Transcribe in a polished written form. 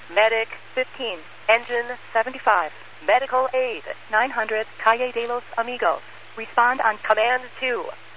Medic 15, Engine 75, Medical Aid 900, Calle de los Amigos. Respond on Command 2.